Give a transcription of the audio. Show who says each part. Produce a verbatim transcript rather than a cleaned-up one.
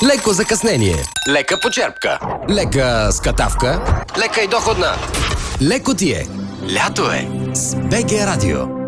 Speaker 1: Леко закъснение,
Speaker 2: Лека почерпка.
Speaker 1: лека скатавка,
Speaker 2: Лека и доходна.
Speaker 1: леко ти е.
Speaker 2: Лято е.
Speaker 1: С БГ Радио.